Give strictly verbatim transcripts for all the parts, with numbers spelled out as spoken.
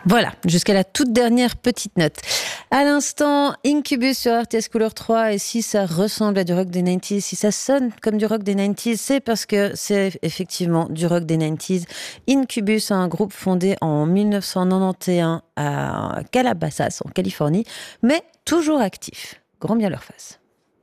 Voilà, jusqu'à la toute dernière petite note. À l'instant, Incubus sur R T S Couleur trois, et si ça ressemble à du rock des quatre-vingt-dix, si ça sonne comme du rock des quatre-vingt-dix, c'est parce que c'est effectivement du rock des quatre-vingt-dix. Incubus, un groupe fondé en dix-neuf cent quatre-vingt-onze à Calabasas, en Californie, mais toujours actif. Grand bien leur face.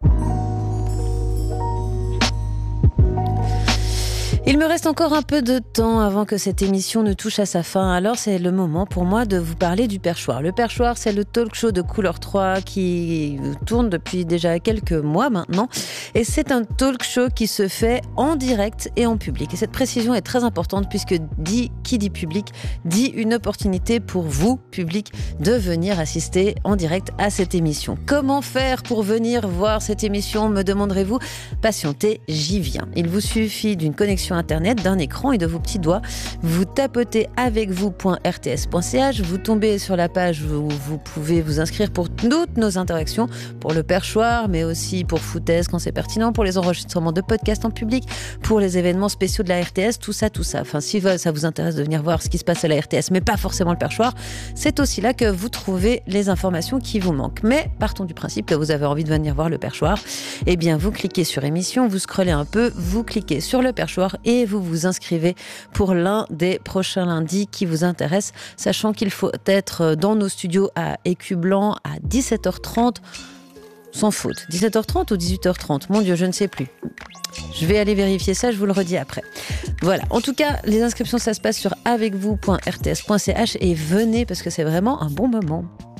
Il me reste encore un peu de temps avant que cette émission ne touche à sa fin, alors c'est le moment pour moi de vous parler du Perchoir. Le Perchoir, c'est le talk show de Couleur trois qui tourne depuis déjà quelques mois maintenant, et c'est un talk show qui se fait en direct et en public. Et cette précision est très importante puisque dit, qui dit public dit une opportunité pour vous, public, de venir assister en direct à cette émission. Comment faire pour venir voir cette émission, me demanderez-vous? Patientez, j'y viens. Il vous suffit d'une connexion internet, d'un écran et de vos petits doigts. Vous tapotez avec vous point r t s point c h, vous tombez sur la page où vous pouvez vous inscrire pour toutes nos interactions, pour le Perchoir, mais aussi pour Foutaise quand c'est pertinent, pour les enregistrements de podcasts en public, pour les événements spéciaux de la R T S, tout ça, tout ça. Enfin, si ça vous intéresse de venir voir ce qui se passe à la R T S, mais pas forcément le Perchoir, c'est aussi là que vous trouvez les informations qui vous manquent. Mais partons du principe que vous avez envie de venir voir le Perchoir. Eh bien, vous cliquez sur émission, vous scrollez un peu, vous cliquez sur le Perchoir et vous vous inscrivez pour l'un des prochains lundis qui vous intéresse, sachant qu'il faut être dans nos studios à Écu Blanc à dix-sept heures trente, sans faute. dix-sept heures trente ou dix-huit heures trente? Mon Dieu, je ne sais plus. Je vais aller vérifier ça, je vous le redis après. Voilà, en tout cas, les inscriptions, ça se passe sur avec vous point r t s point c h et venez parce que c'est vraiment un bon moment.